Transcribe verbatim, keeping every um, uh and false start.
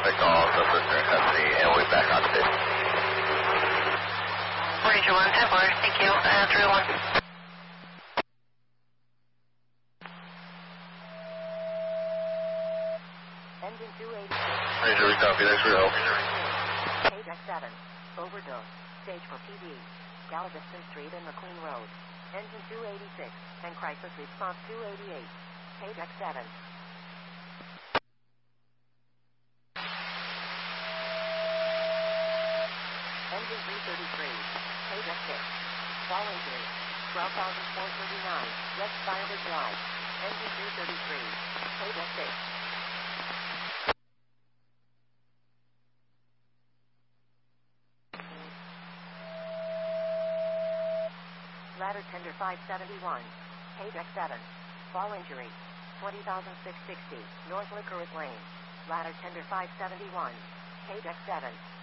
traffic call, so listener custody, and we'll be back on station. Ranger one, ten four, thank you, uh, three oh one. Engine two eighty-six. Ranger, we copy, thanks for your help. Page X seven, overdose, stage for P D, Galveston Street and McQueen Road. Engine two eighty-six, and crisis response two eighty-eight. Page X seven. Engine three thirty-three, page X six. Fall injury, twelve thousand four hundred thirty-nine, West Firebird Drive. Engine three thirty-three, page X six. Ladder tender five seventy-one, page X seven. Fall injury, twenty thousand six hundred sixty, North Licorice Lane. Ladder tender five seventy-one, page X seven.